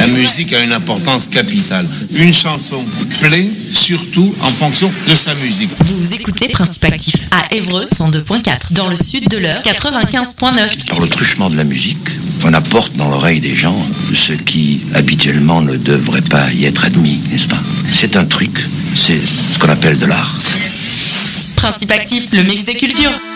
La musique a une importance capitale. Une chanson plaît surtout en fonction de sa musique. Vous écoutez Principe Actif à Évreux 102.4, dans le sud de l'Eure 95.9. Par le truchement de la musique, on apporte dans l'oreille des gens ce qui habituellement ne devrait pas y être admis, n'est-ce pas? C'est un truc, c'est ce qu'on appelle de l'art. Principe Actif, le mix des cultures.